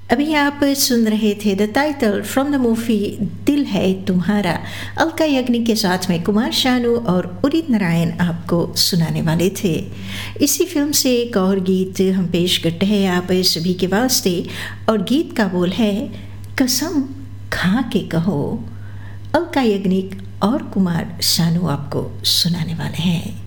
अभी आप सुन रहे थे the title from the movie दिल है तुम्हारा। अलका याग्निक के साथ में कुमार शानू और उदित नारायण आपको सुनाने वाले थे। इसी फिल्म से एक और गीत हम पेश करते हैं आप सभी के वास्ते, और गीत का बोल है कसम खा के कहो। अलका याग्निक और कुमार शानू आपको सुनाने वाले हैं।